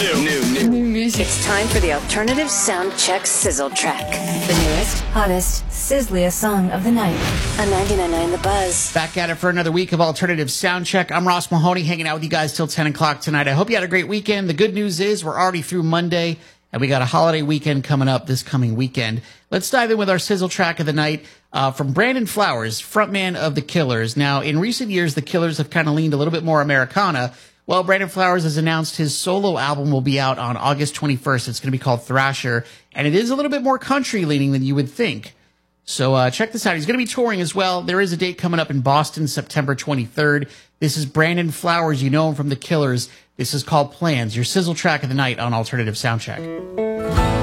New music. It's time for the Alternative Soundcheck Sizzle Track. The newest, hottest, sizzliest song of the night. On 99.9 The Buzz. Back at it for another week of Alternative Soundcheck. I'm Ross Mahoney, hanging out with you guys till 10 o'clock tonight. I hope you had a great weekend. The good news is we're already through Monday, and we got a holiday weekend coming up this coming weekend. Let's dive in with our Sizzle Track of the night from Brandon Flowers, frontman of The Killers. Now, in recent years, The Killers have kind of leaned a little bit more Americana. Well, Brandon Flowers has announced his solo album will be out on August 21st. It's going to be called Thrasher, and it is a little bit more country-leaning than you would think. So check this out. He's going to be touring as well. There is a date coming up in Boston, September 23rd. This is Brandon Flowers. You know him from The Killers. This is called Plans, your Sizzle Track of the night on Alternative Soundcheck.